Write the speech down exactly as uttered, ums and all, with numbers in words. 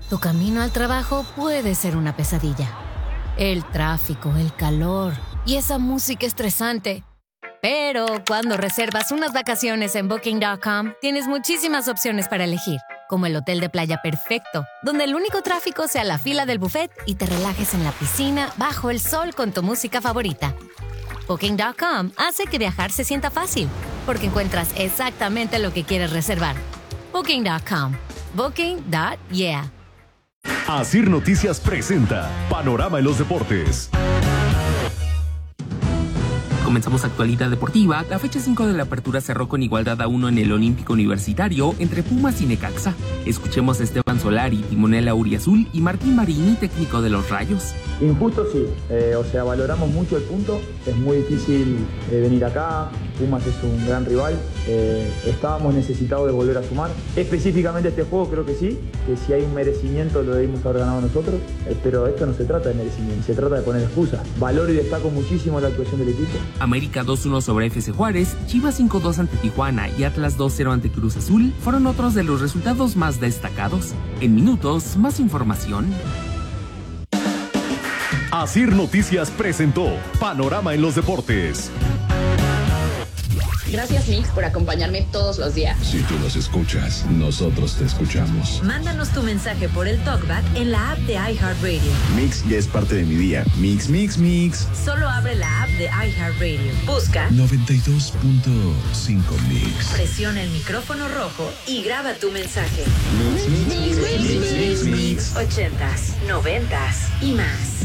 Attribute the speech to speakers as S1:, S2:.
S1: Tu camino al trabajo puede ser una pesadilla. El tráfico, el calor y esa música estresante. Pero cuando reservas unas vacaciones en Booking punto com, tienes muchísimas opciones para elegir, como el hotel de playa perfecto, donde el único tráfico sea la fila del buffet y te relajes en la piscina bajo el sol con tu música favorita. Booking punto com hace que viajar se sienta fácil, porque encuentras exactamente lo que quieres reservar. Booking punto com. Booking punto yeah.
S2: Asir Noticias presenta Panorama en los Deportes.
S3: Comenzamos actualidad deportiva. La fecha cinco de la apertura cerró con igualdad a uno en el Olímpico Universitario entre Pumas y Necaxa. Escuchemos a Esteban Solari, timonel auriazul, y Martín Marini, técnico de los Rayos.
S4: Injusto sí, eh, o sea, valoramos mucho el punto. Es muy difícil eh, venir acá. Pumas es un gran rival. Eh, estábamos necesitados de volver a sumar. Específicamente este juego creo que sí, que si hay un merecimiento lo debimos haber ganado nosotros, eh, pero esto no se trata de merecimiento, se trata de poner excusas. Valoro y destaco muchísimo la actuación del equipo.
S3: América dos uno sobre F C Juárez, Chivas cinco dos ante Tijuana y Atlas dos cero ante Cruz Azul fueron otros de los resultados más destacados. En minutos, más información.
S2: Asir Noticias presentó Panorama en los Deportes.
S5: Gracias, Mix, por acompañarme todos los días.
S6: Si tú nos escuchas, nosotros te escuchamos.
S7: Mándanos tu mensaje por el TalkBack en la app de iHeartRadio.
S6: Mix ya es parte de mi día. Mix, mix, mix.
S7: Solo abre la app de iHeartRadio. Busca
S6: noventa y dos punto cinco Mix.
S7: Presiona el micrófono rojo y graba tu mensaje.
S6: Mix, mix, mix, mix, mix, mix.
S7: Ochentas, noventas y más.